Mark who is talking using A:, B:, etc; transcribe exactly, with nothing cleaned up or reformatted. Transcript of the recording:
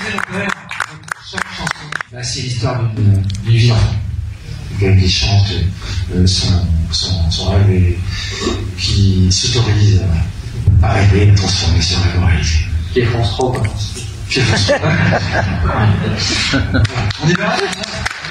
A: Chaque chanson, bah, c'est l'histoire d'une vie d'enfant. Quelqu'un qui chante euh, son, son, son rêve et qui s'autorise à, à rêver, à transformer son rêve en réalité.
B: Qui est France trois, quoi.
A: Qui est France trois. On est bien.